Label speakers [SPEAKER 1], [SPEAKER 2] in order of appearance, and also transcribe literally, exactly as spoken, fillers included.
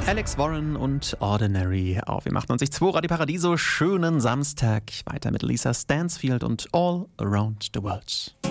[SPEAKER 1] Alex Warren und Ordinary auf W achtundneunzig Komma zwei Radio Paradiso. Schönen Samstag. Weiter mit Lisa Stansfield und All Around the World.